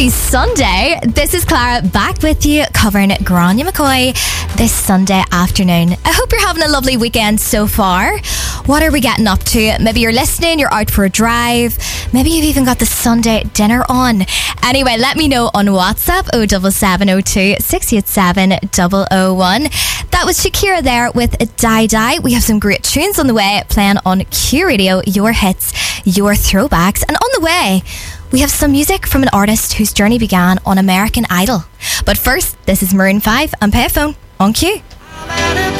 Happy Sunday. This is Clara back with you covering Grania McCoy this Sunday afternoon. I hope you're having a lovely weekend so far. What are we getting up to? Maybe you're listening, you're out for a drive. Maybe you've even got the Sunday dinner on. Anyway, let me know on WhatsApp 07702 687 001. That was Shakira there with Die Die. We have some great tunes on the way playing on Q Radio, your hits, your throwbacks. And on the way, we have some music from an artist whose journey began on American Idol. But first, this is Maroon 5 and Payphone on Q.